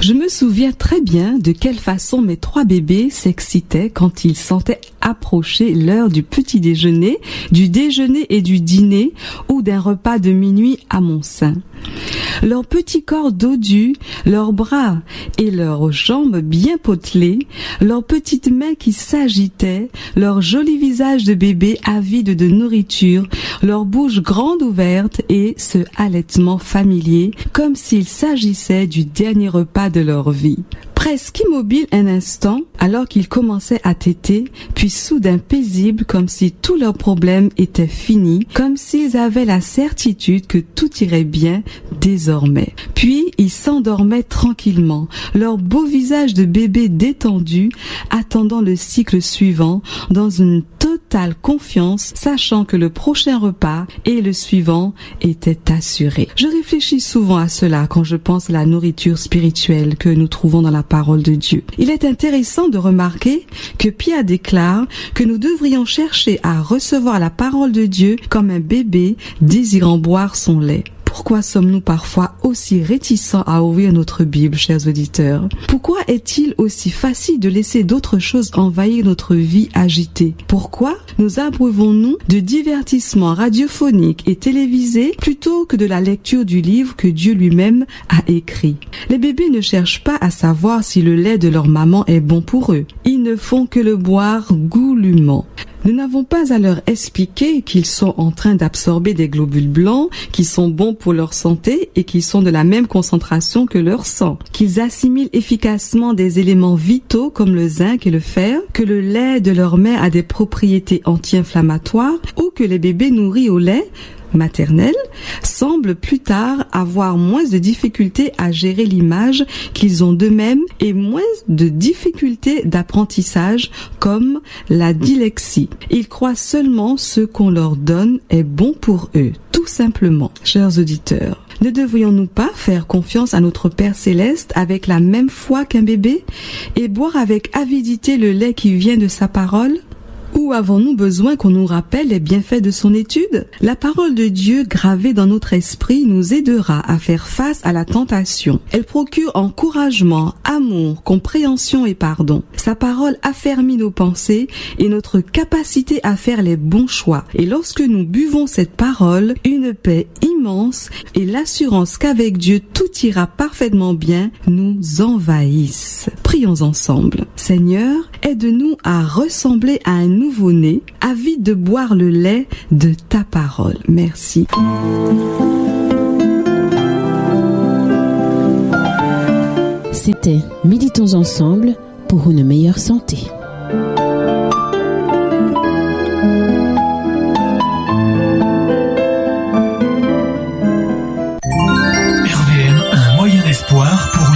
Je me souviens très bien de quelle façon mes 3 bébés s'excitaient quand ils sentaient approcher l'heure du petit déjeuner, du déjeuner et du dîner ou d'un repas de minuit à mon sein. Leurs petits corps dodus, leurs bras et leurs jambes bien potelées, leurs petites mains qui s'agitaient, leurs jolis visages de bébés avides de nourriture, leurs bouches grandes ouvertes et ce halètement familier, comme s'il s'agissait du dernier repas de leur vie. Presque immobile un instant, alors qu'ils commençaient à téter, puis soudain paisibles comme si tous leurs problèmes étaient finis, comme s'ils avaient la certitude que tout irait bien désormais. Puis ils s'endormaient tranquillement, leur beau visage de bébé détendu, attendant le cycle suivant, dans une totale confiance, sachant que le prochain repas et le suivant étaient assurés. Je réfléchis souvent à cela quand je pense à la nourriture spirituelle que nous trouvons dans la parole de Dieu. Il est intéressant de remarquer que Pierre déclare que nous devrions chercher à recevoir la parole de Dieu comme un bébé désirant boire son lait. Pourquoi sommes-nous parfois aussi réticents à ouvrir notre Bible, chers auditeurs? Pourquoi est-il aussi facile de laisser d'autres choses envahir notre vie agitée? Pourquoi nous abreuvons-nous de divertissements radiophoniques et télévisés plutôt que de la lecture du livre que Dieu lui-même a écrit? Les bébés ne cherchent pas à savoir si le lait de leur maman est bon pour eux. Ils ne font que le boire goulûment. Nous n'avons pas à leur expliquer qu'ils sont en train d'absorber des globules blancs qui sont bons pour leur santé et qui sont de la même concentration que leur sang, qu'ils assimilent efficacement des éléments vitaux comme le zinc et le fer, que le lait de leur mère a des propriétés anti-inflammatoires ou que les bébés nourris au lait maternelle semblent plus tard avoir moins de difficultés à gérer l'image qu'ils ont d'eux-mêmes et moins de difficultés d'apprentissage comme la dyslexie. Ils croient seulement ce qu'on leur donne est bon pour eux, tout simplement. Chers auditeurs, ne devrions-nous pas faire confiance à notre Père Céleste avec la même foi qu'un bébé et boire avec avidité le lait qui vient de sa parole? Ou avons-nous besoin qu'on nous rappelle les bienfaits de son étude? La parole de Dieu gravée dans notre esprit nous aidera à faire face à la tentation. Elle procure encouragement, amour, compréhension et pardon. Sa parole affermit nos pensées et notre capacité à faire les bons choix. Et lorsque nous buvons cette parole, une paix immense et l'assurance qu'avec Dieu tout ira parfaitement bien nous envahissent. Prions ensemble. Seigneur, aide-nous à ressembler à un nouveau-né, avide de boire le lait de ta parole. Merci. C'était Méditons ensemble pour une meilleure santé.